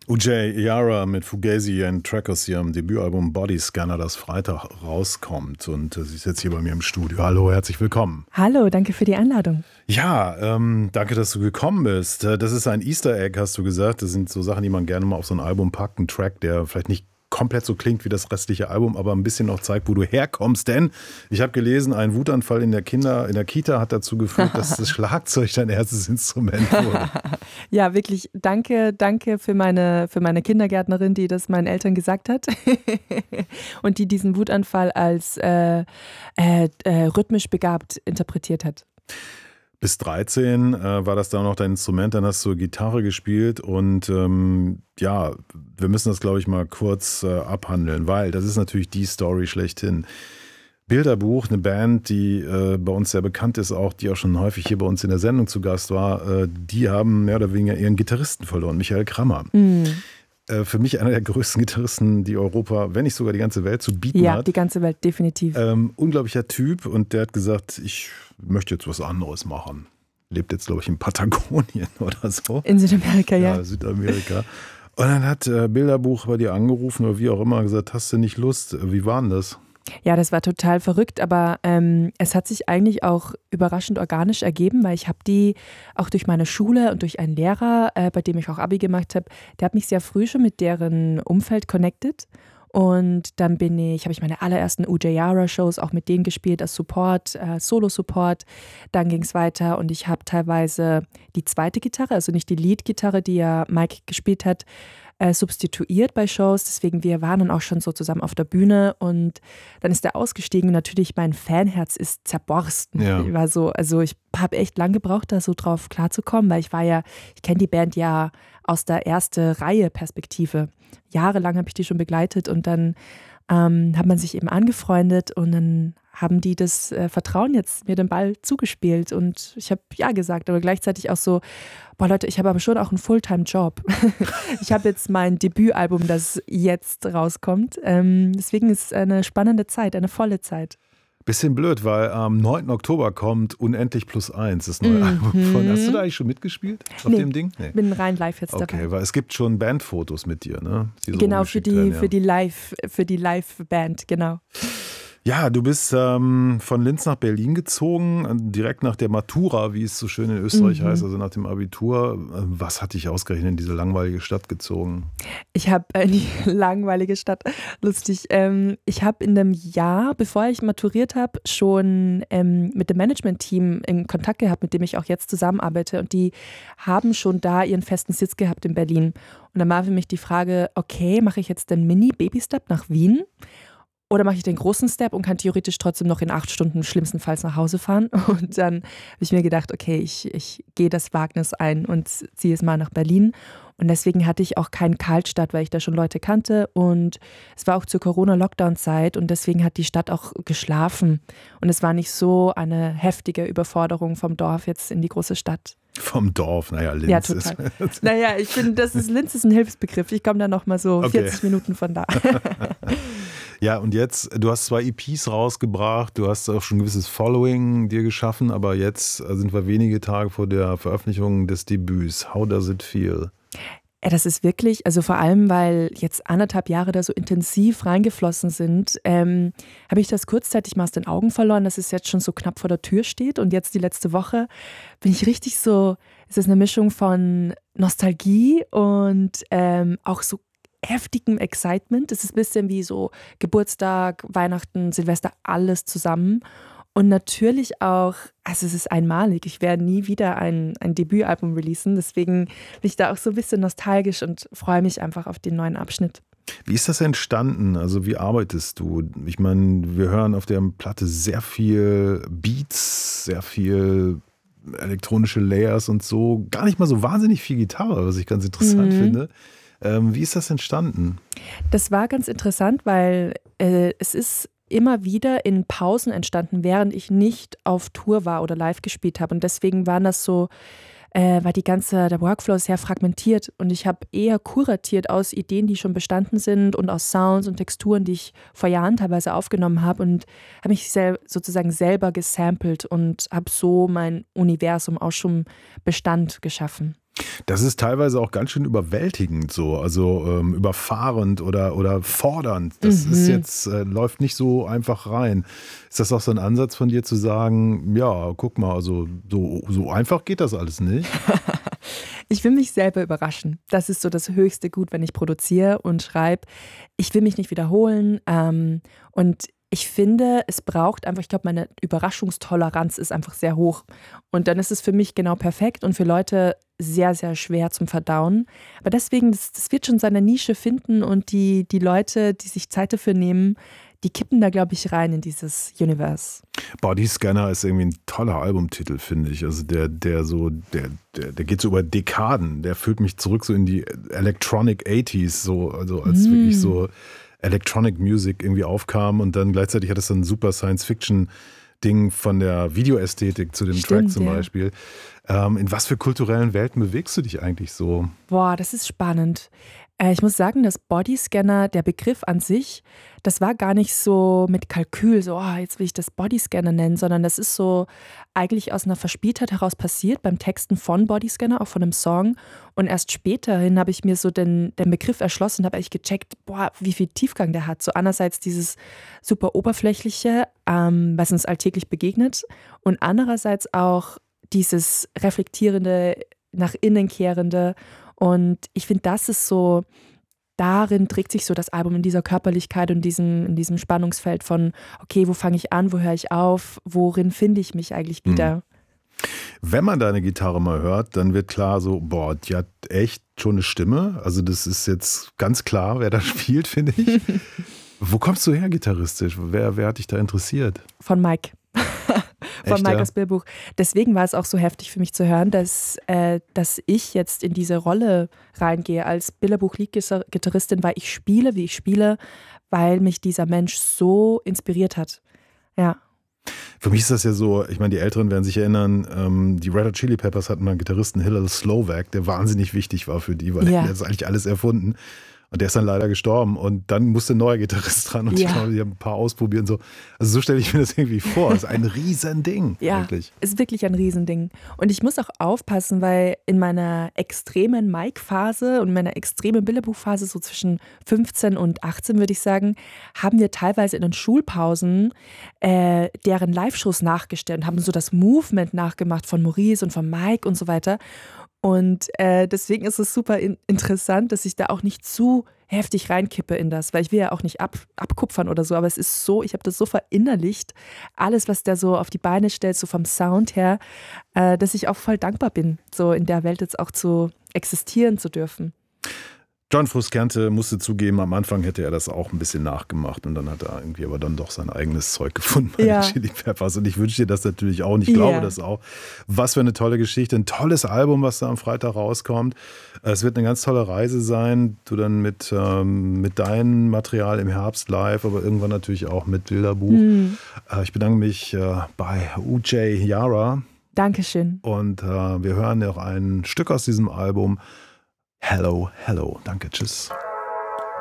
Ujay Yara mit Fugazi and Track aus ihrem Debütalbum Body Scanner, das Freitag rauskommt. Und sie ist jetzt hier bei mir im Studio. Hallo, herzlich willkommen. Hallo, danke für die Einladung. Ja, danke, dass du gekommen bist. Das ist ein Easter Egg, hast du gesagt. Das sind so Sachen, die man gerne mal auf so ein Album packt. Ein Track, der vielleicht nicht komplett so klingt wie das restliche Album, aber ein bisschen noch zeigt, wo du herkommst. Denn ich habe gelesen, ein Wutanfall in der Kita hat dazu geführt, dass das Schlagzeug dein erstes Instrument wurde. Ja, wirklich, danke für meine Kindergärtnerin, die das meinen Eltern gesagt hat und die diesen Wutanfall als rhythmisch begabt interpretiert hat. Bis 13 war das dann noch dein Instrument, dann hast du Gitarre gespielt und ja, wir müssen das, glaube ich, mal kurz abhandeln, weil das ist natürlich die Story schlechthin. Bilderbuch, eine Band, die bei uns sehr bekannt ist, auch die auch schon häufig hier bei uns in der Sendung zu Gast war, die haben mehr oder weniger ihren Gitarristen verloren, Michael Krammer. Für mich einer der größten Gitarristen, die Europa, wenn nicht sogar die ganze Welt zu bieten hat. Ja, die ganze Welt, definitiv. Unglaublicher Typ und der hat gesagt, ich möchte jetzt was anderes machen. Lebt jetzt, glaube ich, in Patagonien oder so. In Südamerika, ja. Ja, Südamerika. Und dann hat Bilderbuch bei dir angerufen oder wie auch immer gesagt, hast du nicht Lust? Wie war denn das? Ja, das war total verrückt, aber es hat sich eigentlich auch überraschend organisch ergeben, weil ich habe die auch durch meine Schule und durch einen Lehrer, bei dem ich auch Abi gemacht habe, der hat mich sehr früh schon mit deren Umfeld connected. Und dann habe ich meine allerersten Ujay Yara-Shows auch mit denen gespielt als Support, Solo-Support. Dann ging es weiter und ich habe teilweise die zweite Gitarre, also nicht die Lead-Gitarre, die ja Mike gespielt hat, substituiert bei Shows. Deswegen, wir waren dann auch schon so zusammen auf der Bühne und dann ist er ausgestiegen. Natürlich, mein Fanherz ist zerborsten. Ja. Ich war so, also ich habe echt lang gebraucht, da so drauf klarzukommen, weil ich kenne die Band ja aus der erste Reihe Perspektive. Jahrelang habe ich die schon begleitet und dann hat man sich eben angefreundet und dann haben die das Vertrauen jetzt mir den Ball zugespielt und ich habe ja gesagt, aber gleichzeitig auch so, boah Leute, ich habe aber schon auch einen Fulltime-Job. Ich habe jetzt mein Debütalbum, das jetzt rauskommt. Deswegen ist es eine spannende Zeit, eine volle Zeit. Bisschen blöd, weil am 9. Oktober kommt Unendlich +1, das neue Album von. Hast du da eigentlich schon mitgespielt auf dem Ding? Nee, bin rein live jetzt dabei. Okay, weil es gibt schon Bandfotos mit dir, ne? So genau, für die Live-Band, genau. Ja, du bist von Linz nach Berlin gezogen, direkt nach der Matura, wie es so schön in Österreich heißt, also nach dem Abitur. Was hat dich ausgerechnet in diese langweilige Stadt gezogen? Ich habe die langweilige Stadt, lustig. Ich habe in dem Jahr, bevor ich maturiert habe, schon mit dem Management-Team in Kontakt gehabt, mit dem ich auch jetzt zusammenarbeite. Und die haben schon da ihren festen Sitz gehabt in Berlin. Und dann war für mich die Frage, okay, mache ich jetzt den Mini-Baby-Step nach Wien? Oder mache ich den großen Step und kann theoretisch trotzdem noch in 8 Stunden schlimmstenfalls nach Hause fahren? Und dann habe ich mir gedacht, okay, ich gehe das Wagnis ein und ziehe es mal nach Berlin. Und deswegen hatte ich auch keinen Kaltstart, weil ich da schon Leute kannte. Und es war auch zur Corona-Lockdown-Zeit und deswegen hat die Stadt auch geschlafen. Und es war nicht so eine heftige Überforderung vom Dorf jetzt in die große Stadt. Vom Dorf, naja, Linz ja, total. ist. Naja, ich finde, Linz ist ein Hilfsbegriff. Ich komme da nochmal so 40 Minuten von da. Ja, und jetzt, du hast 2 EPs rausgebracht, du hast auch schon ein gewisses Following dir geschaffen, aber jetzt sind wir wenige Tage vor der Veröffentlichung des Debüts. How does it feel? Ja, das ist wirklich, also vor allem, weil jetzt 1,5 Jahre da so intensiv reingeflossen sind, habe ich das kurzzeitig mal aus den Augen verloren, dass es jetzt schon so knapp vor der Tür steht. Und jetzt die letzte Woche bin ich richtig so, es ist eine Mischung von Nostalgie und auch so heftigem Excitement. Es ist ein bisschen wie so Geburtstag, Weihnachten, Silvester, alles zusammen. Und natürlich auch, also es ist einmalig, ich werde nie wieder ein Debütalbum releasen, deswegen bin ich da auch so ein bisschen nostalgisch und freue mich einfach auf den neuen Abschnitt. Wie ist das entstanden? Also wie arbeitest du? Ich meine, wir hören auf der Platte sehr viel Beats, sehr viel elektronische Layers und so, gar nicht mal so wahnsinnig viel Gitarre, was ich ganz interessant finde. Wie ist das entstanden? Das war ganz interessant, weil es ist immer wieder in Pausen entstanden, während ich nicht auf Tour war oder live gespielt habe. Und deswegen war das so, war der Workflow sehr fragmentiert und ich habe eher kuratiert aus Ideen, die schon bestanden sind und aus Sounds und Texturen, die ich vor Jahren teilweise aufgenommen habe und habe mich sozusagen selber gesampelt und habe so mein Universum aus schon Bestand geschaffen. Das ist teilweise auch ganz schön überwältigend so, also überfahrend oder fordernd. Das ist jetzt, läuft nicht so einfach rein. Ist das auch so ein Ansatz von dir zu sagen, ja, guck mal, also so einfach geht das alles nicht? Ich will mich selber überraschen. Das ist so das höchste Gut, wenn ich produziere und schreibe. Ich will mich nicht wiederholen. Und ich finde, es braucht einfach, ich glaube, meine Überraschungstoleranz ist einfach sehr hoch. Und dann ist es für mich genau perfekt und für Leute sehr, sehr schwer zum Verdauen. Aber deswegen, das wird schon seine Nische finden und die Leute, die sich Zeit dafür nehmen, die kippen da, glaube ich, rein in dieses Universe. Bodyscanner ist irgendwie ein toller Albumtitel, finde ich. Also der geht so über Dekaden. Der führt mich zurück so in die Electronic 80s, so, also als wirklich so Electronic Music irgendwie aufkam und dann gleichzeitig hat es dann ein super Science-Fiction-Ding von der Videoästhetik zu dem Track zum Beispiel. In was für kulturellen Welten bewegst du dich eigentlich so? Boah, das ist spannend. Ich muss sagen, dass Bodyscanner, der Begriff an sich, das war gar nicht so mit Kalkül, so jetzt will ich das Bodyscanner nennen, sondern das ist so eigentlich aus einer Verspieltheit heraus passiert beim Texten von Bodyscanner, auch von einem Song. Und erst späterhin habe ich mir so den Begriff erschlossen und habe eigentlich gecheckt, boah, wie viel Tiefgang der hat. So einerseits dieses super oberflächliche, was uns alltäglich begegnet und andererseits auch dieses reflektierende, nach innen kehrende. Und ich finde, das ist so, darin trägt sich so das Album in dieser Körperlichkeit und in diesem Spannungsfeld von, okay, wo fange ich an, wo höre ich auf, worin finde ich mich eigentlich wieder? Wenn man deine Gitarre mal hört, dann wird klar so, boah, die hat echt schon eine Stimme. Also das ist jetzt ganz klar, wer da spielt, finde ich. Wo kommst du her gitarristisch? Wer hat dich da interessiert? Von Mike. Von Mike aus Ja? Bilderbuch. Deswegen war es auch so heftig für mich zu hören, dass ich jetzt in diese Rolle reingehe als Bilderbuch-Lead-Gitarristin, weil ich spiele, wie ich spiele, weil mich dieser Mensch so inspiriert hat. Ja. Für mich ist das ja so, ich meine, die Älteren werden sich erinnern, die Red Hot Chili Peppers hatten mal einen Gitarristen, Hillel Slovak, der wahnsinnig wichtig war für die, weil er hat eigentlich alles erfunden. Und der ist dann leider gestorben und dann musste ein neuer Gitarrist dran und ich glaube, die haben ein paar ausprobiert und so. Also so stelle ich mir das irgendwie vor. Das ist ein Riesending. Ja, wirklich. ist wirklich ein Riesending. Und ich muss auch aufpassen, weil in meiner extremen Mike-Phase und meiner extremen Bilderbuch-Phase, so zwischen 15 und 18 würde ich sagen, haben wir teilweise in den Schulpausen deren Live-Shows nachgestellt und haben so das Movement nachgemacht von Maurice und von Mike und so weiter. Und deswegen ist es super interessant, dass ich da auch nicht zu heftig reinkippe in das, weil ich will ja auch nicht abkupfern oder so, aber es ist so, ich habe das so verinnerlicht, alles, was der so auf die Beine stellt, so vom Sound her, dass ich auch voll dankbar bin, so in der Welt jetzt auch zu existieren zu dürfen. John Frusciante musste zugeben, am Anfang hätte er das auch ein bisschen nachgemacht und dann hat er irgendwie aber dann doch sein eigenes Zeug gefunden bei den Chili Peppers und ich wünsche dir das natürlich auch und ich glaube das auch. Was für eine tolle Geschichte, ein tolles Album, was da am Freitag rauskommt. Es wird eine ganz tolle Reise sein, du dann mit deinem Material im Herbst live, aber irgendwann natürlich auch mit Bilderbuch. Ich bedanke mich bei Ujay Yara. Dankeschön. Und wir hören noch ein Stück aus diesem Album. Hello, hello. Danke, tschüss.